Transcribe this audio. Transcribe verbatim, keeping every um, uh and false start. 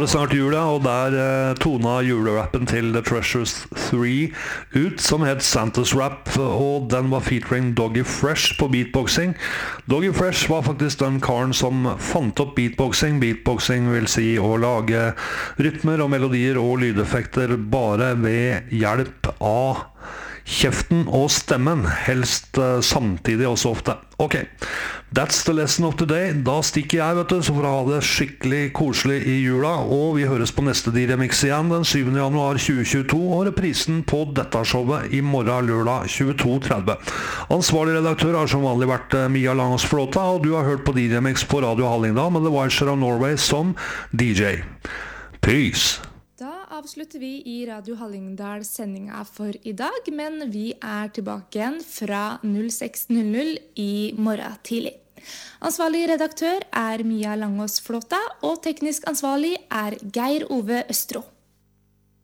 var det snart jul, ja, og der eh, tona julerappen til The Treasures tre ut, som het Santa's Rap, og den var featuring Doggy Fresh på beatboxing. Doggy Fresh var faktisk den karen som fant opp beatboxing. Beatboxing vil si å lage rytmer og melodier og lydeffekter bare ved hjelp av kjeften og stemmen, helst uh, samtidig også ofte. Ok, that's the lesson of today. Da stikker jeg, vet du, så for å ha det skikkelig koselig i jula, og vi høres på neste D-remix igjen den syvende januar tjue tjueto, og reprisen på dette showet i morgen lørdag tjueto tretti. Ansvarlig redaktør har som vanlig vært uh, Mia Langås Flåta, og du har hørt på D-remix på Radio Hallingdal med The Wildshare of Norway som D J. Peace! Avslutter vi i Radio Hallingdal sendinga for i dag, men vi er tilbake igjen fra null seks null null i morgen tidlig. Ansvarlig redaktør er Mia Langås Flåta, og teknisk ansvarlig er Geir Ove Østro.